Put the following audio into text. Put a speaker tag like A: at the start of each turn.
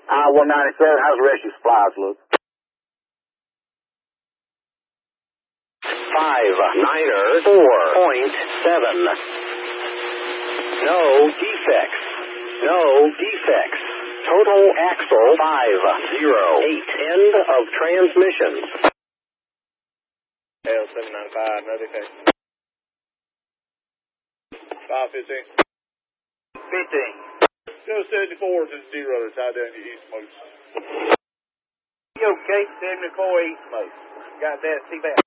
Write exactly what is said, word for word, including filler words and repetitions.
A: I one ninety-seven, how's the rescue supplies look?
B: Five Niner four point seven. No defects. No defects. Total axle five zero eight. End of transmissions.
C: L seven ninety-five, no defects. Five fifteen.
A: Fifteen.
C: Go seventy-four to zero to tie down your east most.
A: Okay, seventy-four east most. Got that, see that.